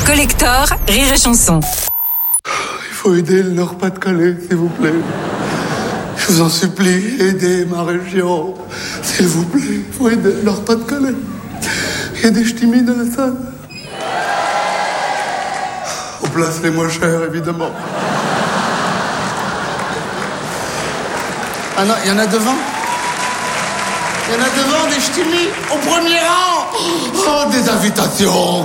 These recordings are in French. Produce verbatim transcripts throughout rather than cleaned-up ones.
Collector, Rire et Chanson. Il faut aider le Nord-Pas-de-Calais, s'il vous plaît. Je vous en supplie, aidez ma région. S'il vous plaît, il faut aider le Nord-Pas-de-Calais. Il y a des ch'timis dans la salle. On place les moins chers, évidemment. Ah non, il y en a devant. Il y en a devant des ch'timis, au premier rang. Oh, des invitations.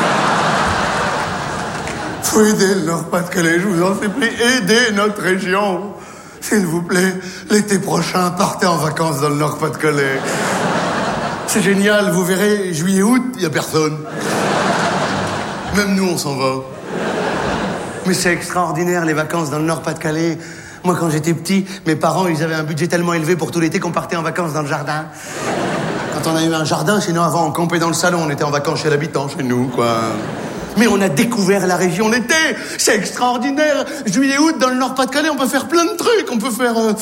Faut aider le Nord-Pas-de-Calais, je vous en supplie, aidez notre région. S'il vous plaît, l'été prochain, partez en vacances dans le Nord-Pas-de-Calais. C'est génial, vous verrez, juillet, août, il n'y a personne. Même nous, on s'en va. Mais c'est extraordinaire, les vacances dans le Nord-Pas-de-Calais. Moi, quand j'étais petit, mes parents, ils avaient un budget tellement élevé pour tout l'été qu'on partait en vacances dans le jardin. Quand on a eu un jardin, sinon avant, on campait dans le salon, on était en vacances chez l'habitant, chez nous, quoi. Mais on a découvert la région l'été. C'est extraordinaire. Juillet, août, dans le Nord-Pas-de-Calais, on peut faire plein de trucs. On peut faire... Euh,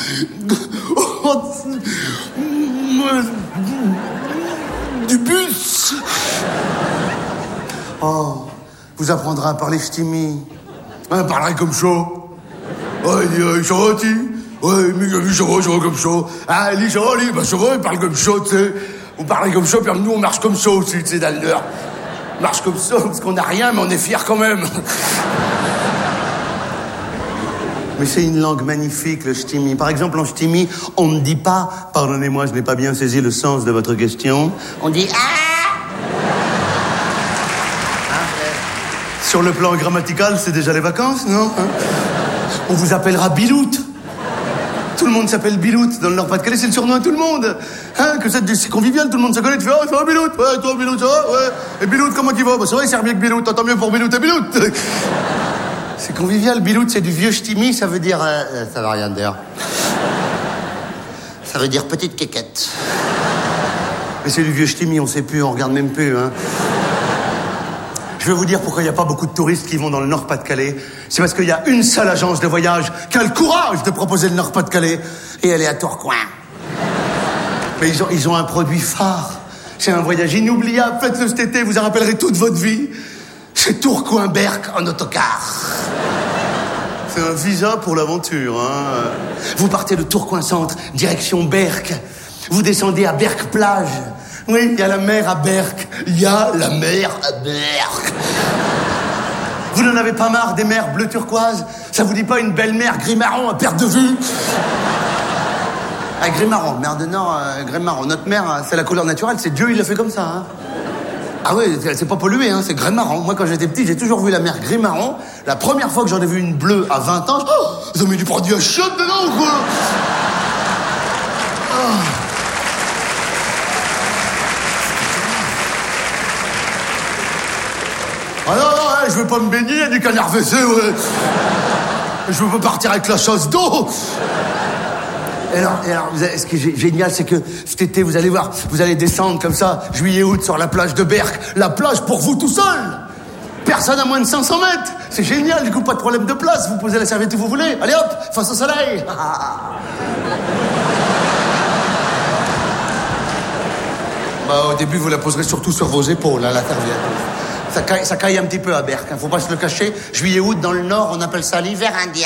du bus. Oh, vous apprendrez à parler ch'timi. Hein, parlerez comme chaud. Ouais, il dit, euh, Charoti. Ouais, mais lui, Charot, Charot comme chaud. Ah, lui, Charot, lui, bah, Charot, il parle comme chaud, tu sais. Vous parlez comme chaud, puis nous, on marche comme chaud aussi, tu sais, dans le Nord. On marche comme ça, parce qu'on n'a rien, mais on est fiers quand même. Mais c'est une langue magnifique, le ch'timi. Par exemple, en ch'timi, on ne dit pas « Pardonnez-moi, je n'ai pas bien saisi le sens de votre question ». On dit « Ah !» hein? Sur le plan grammatical, c'est déjà les vacances, non hein? On vous appellera Bilout. Tout le monde s'appelle Bilout. Dans le Nord-Pas-de-Calais, c'est le surnom à tout le monde. Hein, que c'est, c'est convivial, tout le monde se connaît. Tu fais, oh, ça va, Bilout? Ouais, toi, Bilout, ça va? Ouais. Et Bilout, comment il va? Bah, ça va, il sert bien que Bilout. Tant mieux pour Bilout et Bilout. C'est convivial. Bilout, c'est du vieux ch'timi, ça veut dire... Euh, ça veut rien dire. Ça veut dire petite quéquette. Mais c'est du vieux ch'timi, on sait plus, on regarde même plus, hein. Je vais vous dire pourquoi il n'y a pas beaucoup de touristes qui vont dans le Nord-Pas-de-Calais. C'est parce qu'il y a une seule agence de voyage qui a le courage de proposer le Nord-Pas-de-Calais. Et elle est à Tourcoing. Mais ils ont, ils ont un produit phare. C'est un voyage inoubliable. Faites-le cet été, vous en rappellerez toute votre vie. C'est Tourcoing-Berck en autocar. C'est un visa pour l'aventure, hein. Vous partez de Tourcoing-Centre, direction Berck. Vous descendez à Berck-Plage. Oui, il y a la mer à Berck. Il y a la mer à Berck. Vous n'en avez pas marre des mers bleu turquoise? Ça vous dit pas une belle mer gris-marron à perte de vue? Ah, gris-marron, mer de Nord, euh, gris-marron. Notre mer, c'est la couleur naturelle, c'est Dieu, il l'a fait comme ça, hein. Ah oui, c'est pas pollué, hein, c'est gris-marron. Moi, quand j'étais petit, j'ai toujours vu la mer gris-marron. La première fois que j'en ai vu une bleue à vingt ans, je... oh, ils ont mis du produit à chiottes dedans ou quoi? Oh. Ah non, non, hein, je veux pas me baigner, il y a du canard W C, ouais. Je veux pas partir avec la chasse d'eau. Et alors, et alors, ce qui est génial, c'est que cet été, vous allez voir, vous allez descendre comme ça, juillet, août, sur la plage de Berck. La plage pour vous tout seul. Personne à moins de cinq cents mètres. C'est génial, du coup, pas de problème de place. Vous posez la serviette où vous voulez. Allez hop, face au soleil. Bah, au début, vous la poserez surtout sur vos épaules, hein, la serviette. Ça caille, ça caille un petit peu à Berck, hein. Faut pas se le cacher. Juillet, août, dans le Nord, on appelle ça l'hiver indien.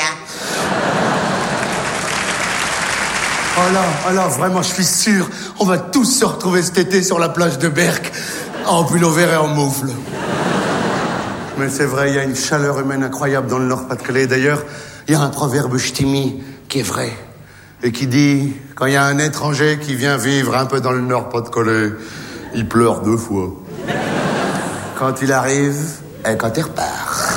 Oh là, oh là, vraiment, je suis sûr, on va tous se retrouver cet été sur la plage de Berck, en pull vert et en moufle. Mais c'est vrai, il y a une chaleur humaine incroyable dans le Nord-Pas-de-Calais. D'ailleurs, il y a un proverbe ch'timi qui est vrai, et qui dit, quand il y a un étranger qui vient vivre un peu dans le Nord-Pas-de-Calais, il pleure deux fois. Quand il arrive et quand il repart.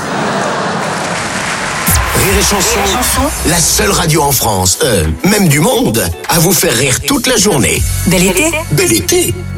Rire et Chanson, la seule radio en France, euh, même du monde, à vous faire rire toute la journée. Bel été. Bel été.